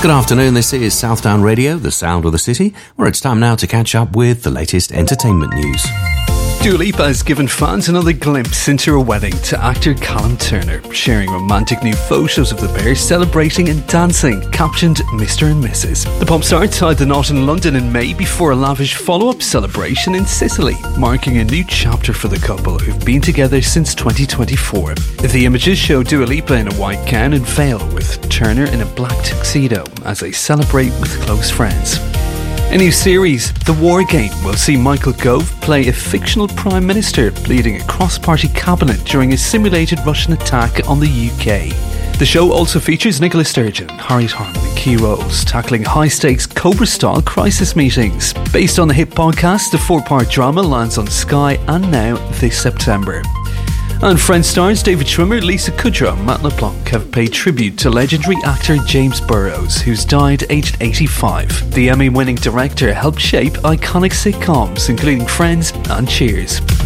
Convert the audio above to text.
Good afternoon, this is Southdown Radio, the sound of the city, where it's time now to catch up with the latest entertainment news. Dua Lipa has given fans another glimpse into her wedding to actor Callum Turner, sharing romantic new photos of the pair celebrating and dancing, captioned Mr. and Mrs. The pop star tied the knot in London in May before a lavish follow-up celebration in Sicily, marking a new chapter for the couple who've been together since 2024. The images show Dua Lipa in a white gown and veil, with Turner in a black tuxedo as they celebrate with close friends. A new series, The War Game, will see Michael Gove play a fictional Prime Minister leading a cross-party cabinet during a simulated Russian attack on the UK. The show also features Nicola Sturgeon, Harriet Harman in key roles, tackling high-stakes Cobra-style crisis meetings. Based on the hit podcast, the 4-part drama lands on Sky and Now this September. And Friends stars David Schwimmer, Lisa Kudrow and Matt LeBlanc have paid tribute to legendary actor James Burrows, who's died aged 85. The Emmy-winning director helped shape iconic sitcoms, including Friends and Cheers.